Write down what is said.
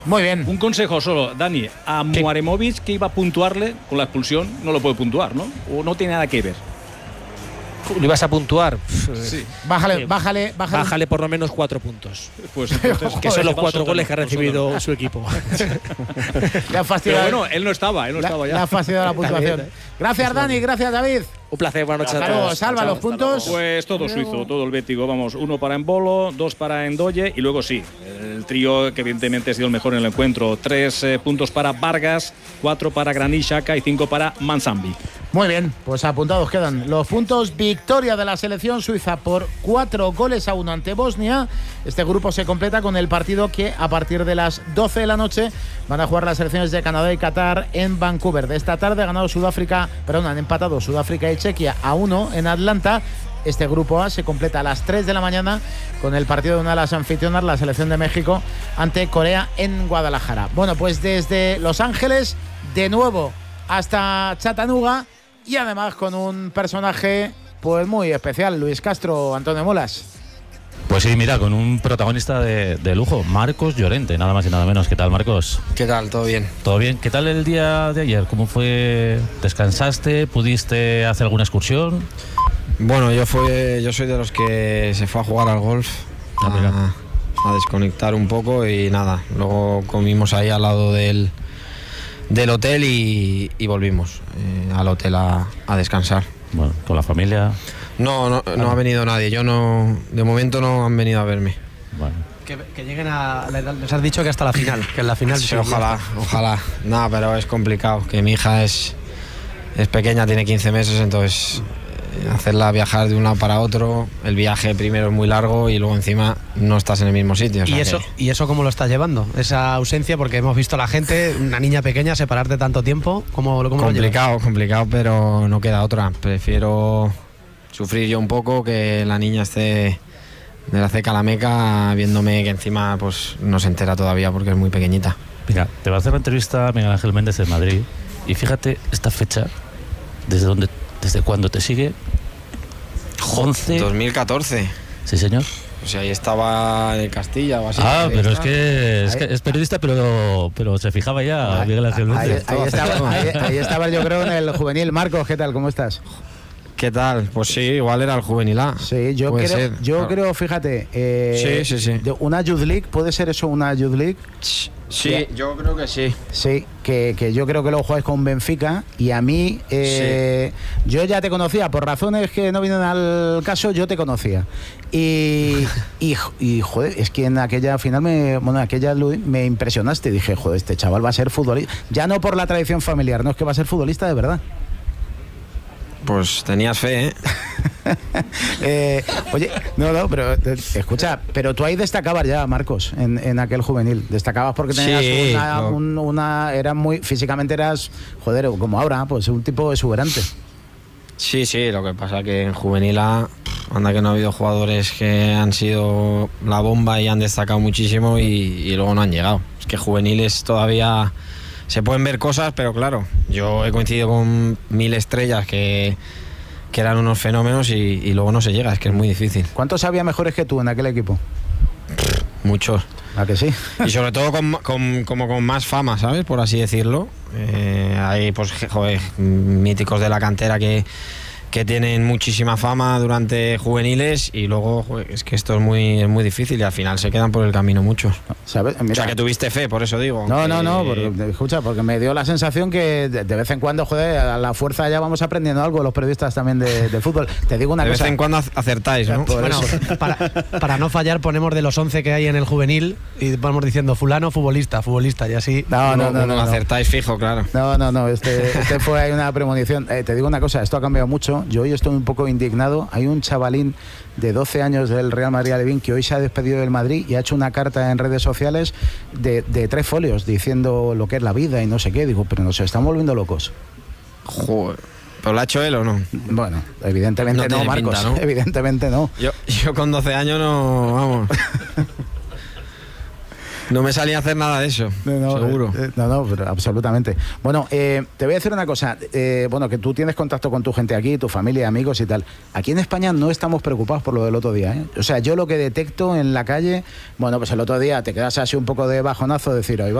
Muy bien. Un consejo solo, Dani. A Muaremovic, que iba a puntuarle con la expulsión, no lo puede puntuar, ¿no? O no tiene nada que ver. ¿Lo ibas a puntuar? Sí. Bájale por lo menos 4 puntos. Pues entonces, que son los 4 goles que ha recibido su equipo. Le ha fastidiado. Pero bueno, él no estaba ya. Le ha fastidiado la puntuación. Gracias, Dani. Gracias, David. Un placer, buenas noches a Hasta luego, todos. Salva, los puntos. Pues todo suizo, todo helvético. Vamos, 1 para Embolo, 2 para Endoye y luego sí, el trío que evidentemente ha sido el mejor en el encuentro. 3 puntos para Vargas, 4 para Granit Xhaka y 5 para Manzambi. Muy bien, pues apuntados quedan los puntos. Victoria de la selección suiza por 4-1 ante Bosnia. Este grupo se completa con el partido que a partir de las 12 de la noche van a jugar las selecciones de Canadá y Qatar en Vancouver. De esta tarde han empatado Sudáfrica y Chequia a 1 en Atlanta. Este grupo A se completa a las 3 de la mañana con el partido de una de las anfitrionas, la selección de México, ante Corea en Guadalajara. Bueno, pues desde Los Ángeles, de nuevo hasta Chattanooga, y además con un personaje pues muy especial, Luis Castro, Antonio Molas. Pues sí, mira, con un protagonista de lujo, Marcos Llorente, nada más y nada menos. ¿Qué tal, Marcos? ¿Qué tal? ¿Todo bien? ¿Todo bien? ¿Qué tal el día de ayer? ¿Cómo fue? ¿Descansaste? ¿Pudiste hacer alguna excursión? Bueno, yo soy de los que se fue a jugar al golf, a desconectar un poco y nada. Luego comimos ahí al lado del hotel y volvimos al hotel a descansar. Bueno, ¿con la familia? No ha venido nadie. Yo no, de momento no han venido a verme. Bueno. Que lleguen a la edad. Les has dicho que hasta la final, que en la final. Sí, ojalá. No, pero es complicado, que mi hija es pequeña, tiene 15 meses, entonces hacerla viajar de un lado para otro, el viaje primero es muy largo y luego encima no estás en el mismo sitio. ¿Y eso cómo lo estás llevando? Esa ausencia, porque hemos visto a la gente, una niña pequeña, separarte tanto tiempo, ¿cómo lo llevas? Complicado, pero no queda otra. Prefiero sufrir yo un poco que la niña esté de la ceca a la meca viéndome, que encima pues no se entera todavía porque es muy pequeñita. Mira, te va a hacer una entrevista a Miguel Ángel Méndez en Madrid y fíjate esta fecha, desde cuándo te sigue. 2014. Sí, señor. O sea, ahí estaba en Castilla o así. Pero es que es periodista, pero se fijaba ya Miguel Ángel Méndez. Ahí estaba yo creo en el juvenil. Marcos, ¿qué tal? ¿Cómo estás? ¿Qué tal? Pues sí, igual era el juvenil A. Sí, yo creo, fíjate. Sí. ¿Una Youth League? ¿Puede ser eso una Youth League? Sí, yo creo que sí. Sí, que yo creo que lo jugáis con Benfica y a mí, yo ya te conocía, por razones que no vienen al caso, yo te conocía. Y joder, es que en aquella final, me impresionaste. Dije, joder, este chaval va a ser futbolista. Ya no por la tradición familiar, no, es que va a ser futbolista de verdad. Pues tenías fe, Oye, pero escucha, pero tú ahí destacabas ya, Marcos, en aquel juvenil. Destacabas porque tenías era muy, físicamente eras, joder, como ahora, pues un tipo exuberante. Sí, lo que pasa que en juvenil A, anda que no ha habido jugadores que han sido la bomba y han destacado muchísimo y luego no han llegado. Es que juveniles todavía se pueden ver cosas, pero claro, yo he coincidido con 1000 estrellas que eran unos fenómenos y luego no se llega, es que es muy difícil. ¿Cuántos había mejores que tú en aquel equipo? Muchos. ¿A que sí? Y sobre todo con más fama, ¿sabes? Por así decirlo. Hay pues, míticos de la cantera que tienen muchísima fama durante juveniles y luego es que esto es muy difícil y al final se quedan por el camino muchos. ¿Sabes? Mira, o sea, que tuviste fe, por eso digo. No, porque me dio la sensación que de vez en cuando, joder, a la fuerza ya vamos aprendiendo algo los periodistas también de fútbol. Te digo una cosa. De vez en cuando acertáis, ¿no? Bueno, para no fallar ponemos de los 11 que hay en el juvenil y vamos diciendo fulano, futbolista y así. No acertáis fijo, claro. No, este fue ahí una premonición. Te digo una cosa, esto ha cambiado mucho. Yo hoy estoy un poco indignado. Hay un chavalín de 12 años del Real Madrid Alevín que hoy se ha despedido del Madrid y ha hecho una carta en redes sociales de 3 folios diciendo lo que es la vida y no sé qué. Digo, pero nos estamos volviendo locos. Joder. ¿Pero lo ha hecho él o no? Bueno, evidentemente no, Marcos. Pinta, ¿no? Evidentemente no. Yo con 12 años no, vamos. No me salía a hacer nada de eso, seguro. No, pero absolutamente. Bueno, te voy a decir una cosa. Bueno, que tú tienes contacto con tu gente aquí, tu familia, amigos y tal. Aquí en España no estamos preocupados por lo del otro día, ¿eh? O sea, yo lo que detecto en la calle, bueno, pues el otro día te quedas así un poco de bajonazo, decir, oye,